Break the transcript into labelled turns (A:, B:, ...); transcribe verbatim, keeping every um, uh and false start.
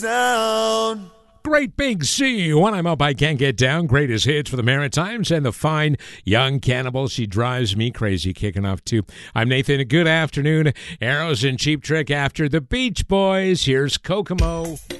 A: Down.
B: Great Big Sea. When I'm up, I can't get down. Greatest hits for the Maritimes and the fine young cannibal. She drives me crazy. Kicking off too. I'm Nathan. Good afternoon. Arrows and Cheap Trick after the Beach Boys. Here's Kokomo.